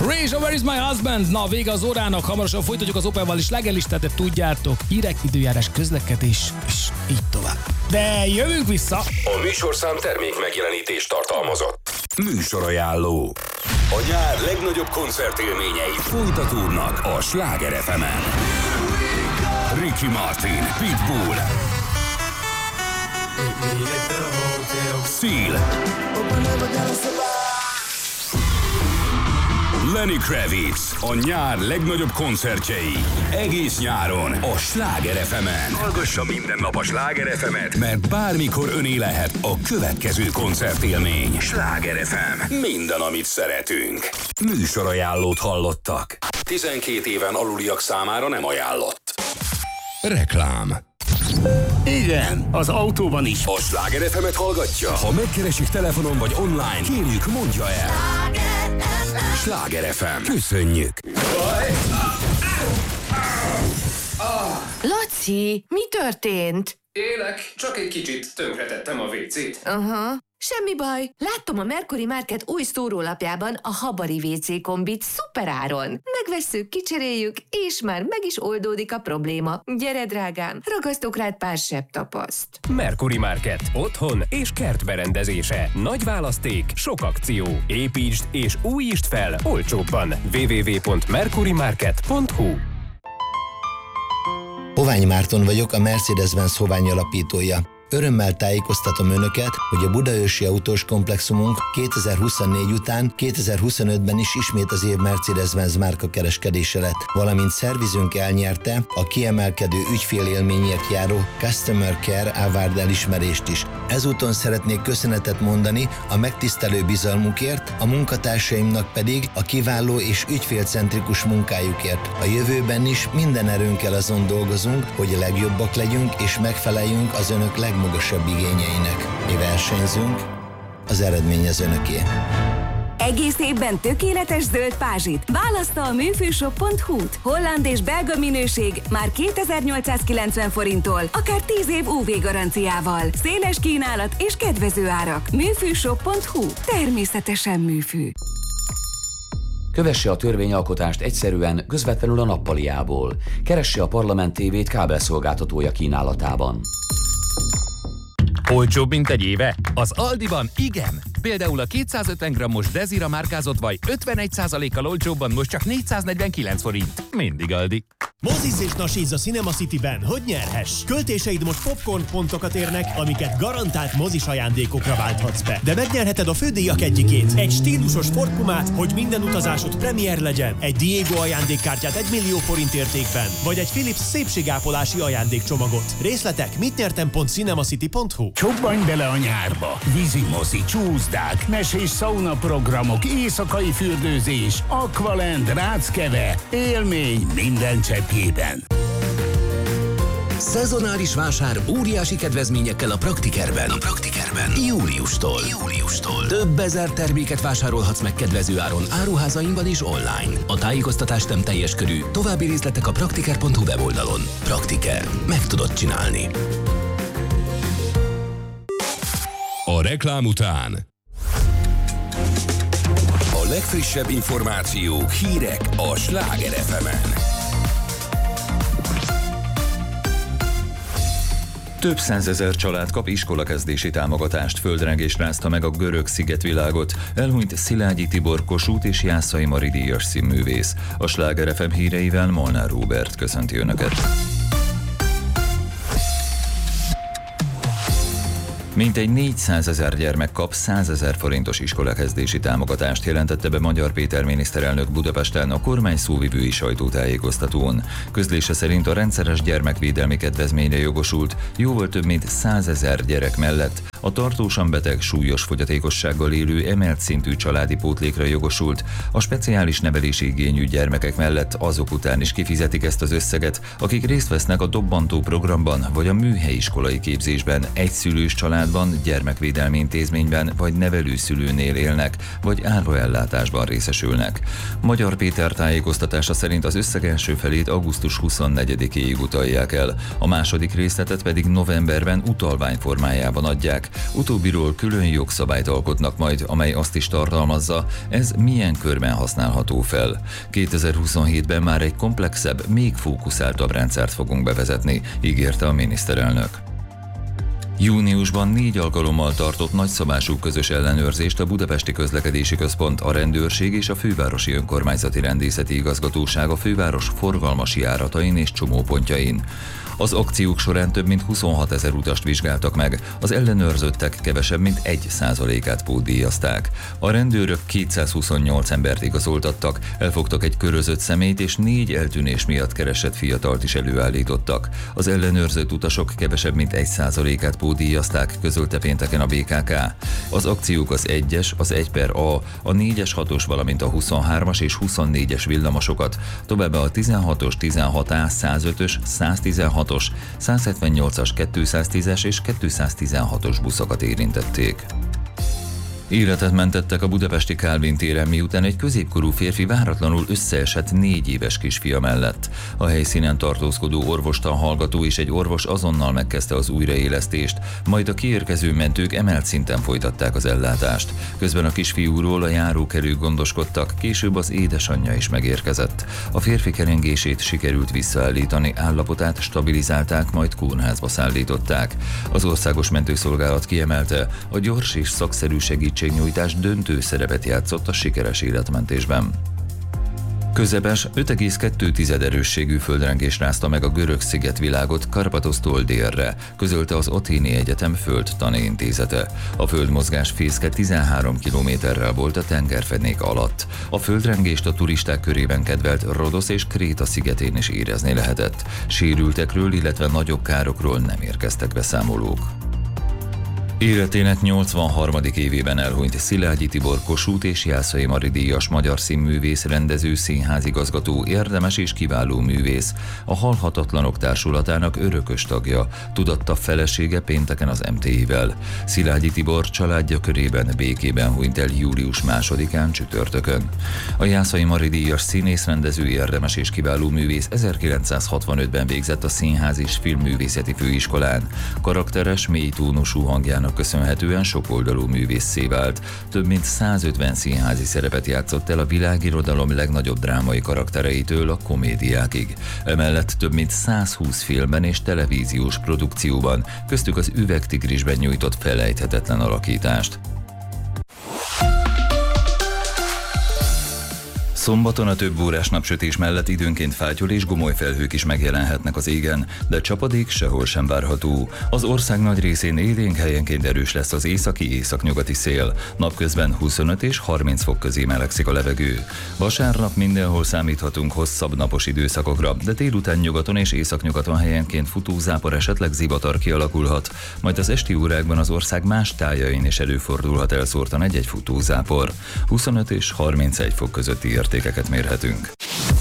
Rage, Where is my husband? Na, vége az órának, hamarosan folytatjuk az Opelval is legelistát, de tudjátok, hírek, időjárás, közlekedés, és így tovább. De jövünk vissza! A műsorszám termék megjelenítést tartalmazott. Műsorajánló. A nyár legnagyobb koncertélményei folytatódnak a Sláger FM-en. Ricky Martin, Pitbull, Seal, Lenny Kravitz, a nyár legnagyobb koncertjei. Egész nyáron a Sláger FM-en. Hallgassa minden nap a Sláger FM-et, mert bármikor öné lehet a következő koncertélmény. Sláger FM. Minden, amit szeretünk. Műsorajánlót hallottak. 12 éven aluliak számára nem ajánlott. Reklám. Igen, az autóban is. A Sláger FM-et hallgatja? Ha megkeresik telefonon vagy online, kérjük, mondja el. Sláger FM. Köszönjük. Laci, mi történt? Élek, csak egy kicsit tönkretettem a WC-t. Aha, semmi baj. Láttam a Mercury Market új szórólapjában a Habari WC kombit szuperáron. Megvesszük, kicseréljük, és már meg is oldódik a probléma. Gyere, drágám, ragasztok rád pár sebb tapaszt. Mercury Market. Otthon és kertberendezése. Nagy választék, sok akció. Építsd és újítsd fel olcsóbban. www.mercurymarket.hu. Hovány Márton vagyok, a Mercedes-Benz Hovány alapítója. Örömmel tájékoztatom Önöket, hogy a budaörsi autós komplexumunk 2024 után 2025-ben is ismét az év Mercedes-Benz márka kereskedése lett, valamint szervizünk elnyerte a kiemelkedő ügyfélélményért járó Customer Care Award elismerést is. Ezúton szeretnék köszönetet mondani a megtisztelő bizalmukért, a munkatársaimnak pedig a kiváló és ügyfélcentrikus munkájukért. A jövőben is minden erőnkkel azon dolgozunk, hogy a legjobbak legyünk és megfeleljünk az Önök legmagasabb igényeinek. Mi versenyzünk, az eredmény az Önöké. Egész évben tökéletes zöld pázsit. Választa a műfűshop.hu-t. Holland és belga minőség már 2890 forinttól, akár 10 év UV garanciával. Széles kínálat és kedvező árak. Műfűshop.hu. Természetesen műfű. Kövesse a törvényalkotást egyszerűen, közvetlenül a nappaliából. Keresse a Parlament TV-t kábelszolgáltatója kínálatában. Olcsóbb, mint egy éve? Az Aldiban igen! Például a 250 g-os Desira márkázott vaj 51%-kal olcsóbban most csak 449 forint. Mindig Aldi. Moziz és nasíz a Cinema City-ben, hogy nyerhess! Költéseid most popcorn pontokat érnek, amiket garantált mozis ajándékokra válthatsz be. De megnyerheted a fődíjak egyikét. Egy stílusos Ford Pumát, hogy minden utazásod premier legyen. Egy Diego ajándékkártyát 1 millió forint értékben. Vagy egy Philips szépségápolási ajándékcsomagot. Részletek mitnyertem.cinemacity.hu. Csobbanj bele a nyárba! Vízimozi, csúszdák, mesés sauna programok, éjszakai fürdőzés, Aqualand, Ráckeve, élmény minden cseppjében. Szezonális vásár óriási kedvezményekkel a Praktikerben. Júliustól. Több ezer terméket vásárolhatsz meg kedvező áron áruházaimban és online. A tájékoztatás nem teljes körű, további részletek a praktiker.hu weboldalon. Praktiker. Meg tudod csinálni. A reklám után a legfrissebb információk, hírek a Sláger FM-en. Több százezer család kap iskolakezdési támogatást. Földrengés rázta meg a görög szigetvilágot. Elhunyt Szilágyi Tibor Kossuth és Jászai Mari díjas színművész. A Sláger FM híreivel Molnár Róbert köszönti Önöket. Mintegy 400 000 gyermek kap 100 000 forintos iskolakezdési támogatást, jelentette be Magyar Péter miniszterelnök Budapesten a kormány szóvivői sajtótájékoztatón. Közlése szerint a rendszeres gyermekvédelmi kedvezményre jogosult jóval több mint 100 000 gyerek mellett a tartósan beteg, súlyos fogyatékossággal élő emelt szintű családi pótlékra jogosult, a speciális nevelési igényű gyermekek mellett azok után is kifizetik ezt az összeget, akik részt vesznek a dobbantó programban vagy a műhelyiskolai képzésben, egyszülős családban, gyermekvédelmi intézményben vagy nevelőszülőnél élnek, vagy áruellátásban részesülnek. Magyar Péter tájékoztatása szerint az összeg első felét augusztus 24-éig utalják el, a második részletet pedig novemberben utalvány formájában adják, Utóbbiról külön jogszabályt alkotnak majd, amely azt is tartalmazza, ez milyen körben használható fel. 2027-ben már egy komplexebb, még fókuszáltabb rendszert fogunk bevezetni, ígérte a miniszterelnök. Júniusban 4 alkalommal tartott nagyszabású közös ellenőrzést a Budapesti Közlekedési Központ, a rendőrség és a Fővárosi Önkormányzati Rendészeti Igazgatóság a főváros forgalmas járatain és csomópontjain. Az akciók során több mint 26 000 utast vizsgáltak meg, az ellenőrzöttek kevesebb mint 1%-át pótdíjazták. A rendőrök 228 embert igazoltattak, elfogtak egy körözött személyt és 4 eltűnés miatt keresett fiatalt is előállítottak. Az ellenőrzött utasok kevesebb mint 1%-át pótdíjazták, közölte pénteken a BKK. Az akciók az 1-es, az 1/A, a 4-es, 6-os, valamint a 23-as és 24-es villamosokat, továbbá a 16-os, 16A, 105-ös, 116-os, 178-as, 210-es és 216-os buszokat érintették. Életet mentettek a budapesti Kálvin téren, miután egy középkorú férfi váratlanul összeesett 4 éves kisfia mellett. A helyszínen tartózkodó orvostan hallgató és egy orvos azonnal megkezdte az újraélesztést, majd a kiérkező mentők emelt szinten folytatták az ellátást. Közben a kisfiúról a járókelők gondoskodtak, később az édesanyja is megérkezett. A férfi kerengését sikerült visszaállítani, állapotát stabilizálták, majd kórházba szállították. Az Országos Mentőszolgálat kiemelte, a gyors és szakszerű segítségnyújtás döntő szerepet játszott a sikeres életmentésben. Közepes, 5,2 erősségű földrengés rázta meg a görög szigetvilágot Karpatosztól délre, közölte az Athéni Egyetem Földtani Intézete. A földmozgás fészke 13 kilométerrel volt a tengerfenék alatt. A földrengést a turisták körében kedvelt Rodosz és Kréta szigetén is érezni lehetett. Sérültekről, illetve nagyobb károkról nem érkeztek beszámolók. Életének 83. évében elhunyt Szilágyi Tibor Kossuth és Jászai Mari díjas magyar színművész, rendező, színházigazgató, érdemes és kiváló művész, a Halhatatlanok Társulatának örökös tagja, tudatta felesége pénteken az MTI-vel. Szilágyi Tibor családja körében békében hunyt el július 2-án csütörtökön. A Jászai Mari díjas színész, rendező, érdemes és kiváló művész 1965-ben végzett a Színház és Filmművészeti Főiskolán. Karakteres, mély tónusú hangjának köszönhetően sokoldalú művésszé vált. Több mint 150 színházi szerepet játszott el a világirodalom legnagyobb drámai karaktereitől a komédiákig. Emellett több mint 120 filmben és televíziós produkcióban, köztük az Üvegtigrisben nyújtott felejthetetlen alakítást. Szombaton a több órás napsütés mellett időnként fátyol és gomoly felhők is megjelenhetnek az égen, de csapadék sehol sem várható. Az ország nagy részén élénk, helyenként erős lesz az északi-északnyugati szél. Napközben 25 és 30 fok közé melegszik a levegő. Vasárnap mindenhol számíthatunk hosszabb napos időszakokra, de délután nyugaton és északnyugaton helyenként futózápor, esetleg zivatar kialakulhat, majd az esti órákban az ország más tájain is előfordulhat elszórtan egy-egy futózápor. 25 és 31 fok közötti értékeket mérhetünk.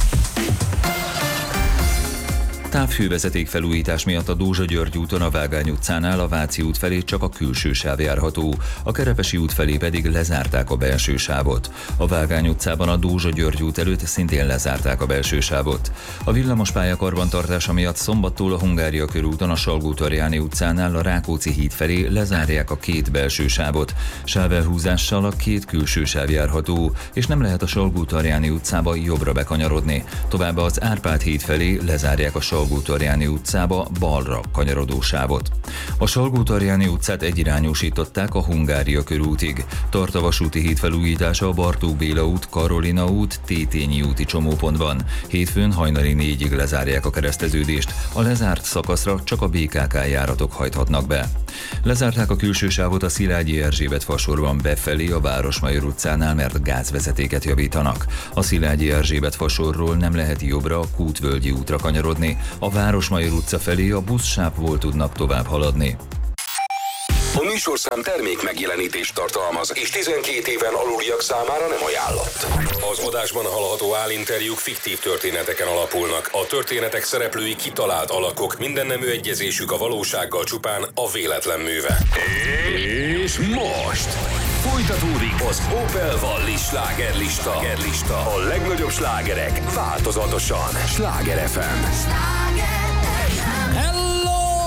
Távhővezeték felújítás miatt a Dózsa-György úton a Vágány utcánál a Váci út felé csak a külső sáv járható, a Kerepesi út felé pedig lezárták a belső sávot. A Vágány utcában a Dózsa-György út előtt szintén lezárták a belső sávot. A villamospálya karbantartása miatt szombattól a Hungária körúton a Salgó-Tarjáni utcánál a Rákóczi híd felé lezárják a 2 belső sávot. Sávelhúzással a 2 külső sáv járható, és nem lehet a Salgó-Tarjáni utcába jobbra bekanyarodni. Továbbá az Árpád híd felé lezárják a Salgó-Tarjáni utcába balra kanyarodó sávot. A Salgó-Tarjáni utcát egyirányosították a Hungária körútig. Tart a vasúti híd felújítása a Bartók Béla út, Karolina út, Tétényi úti csomópontban. Hétfőn hajnali 4-ig lezárják a kereszteződést. A lezárt szakaszra csak a BKK járatok hajthatnak be. Lezárták a külső sávot a Szilágyi Erzsébet fasorban befelé a Városmajor utcánál, mert gázvezetéket javítanak. A Szilágyi Erzsébet fasorról nem lehet jobbra a Kútvölgyi útra kanyarodni. A Városmajor utca felé a buszsávból tudnak tovább haladni. A műsorszám termék megjelenítést tartalmaz, és 12 éven aluliak számára nem ajánlott. Az adásban hallható állinterjúk fiktív történeteken alapulnak. A történetek szereplői kitalált alakok, minden nemű egyezésük a valósággal csupán a véletlen műve. És most folytatódik az Opel Valli slágerlista. A legnagyobb slágerek változatosan. Sláger FM. Hello, Los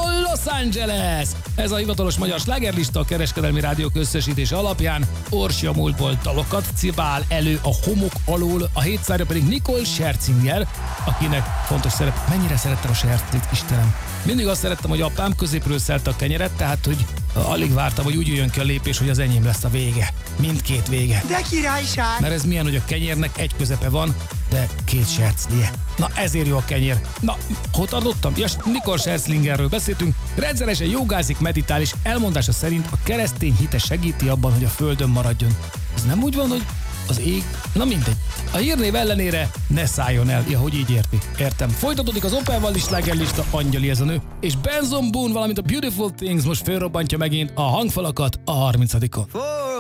Angeles! Ez a hivatalos magyar slágerlista a kereskedelmi rádiók összesítése alapján. Orsi a múltból dalokat cibál elő a homok alól, a hétszárja pedig Nicole Scherzinger, akinek fontos szerep. Mennyire szerettem a Scherzit, Istenem! Mindig azt szerettem, hogy apám középről szelte a kenyeret, tehát hogy alig vártam, hogy úgy jöjjön ki a lépés, hogy az enyém lesz a vége. Mindkét vége. De királyság! Mert ez milyen, hogy a kenyérnek egy közepe van, de két serclie. Na ezért jó a kenyér. Na, hol tartottam? Ja, Nicole Scherzingerről beszéltünk. Rendszeresen jogázik, meditál, és elmondása szerint a keresztény hite segíti abban, hogy a földön maradjon. Ez nem úgy van, hogy az ég? Na mindegy. A hírnév ellenére ne szálljon el, ja, hogy így érti. Értem. Folytatódik az Opel-val is slágerlista, Angyali ez a nő, és Benson Boone, valamint a Beautiful Things most fölrobbantja megint a hangfalakat a 30-on.